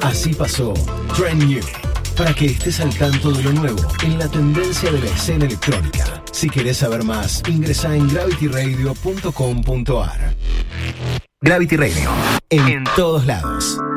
Así pasó Trend New, para que estés al tanto de lo nuevo en la tendencia de la escena electrónica. Si querés saber más, ingresa en gravityradio.com.ar. Gravity Radio, en todos lados.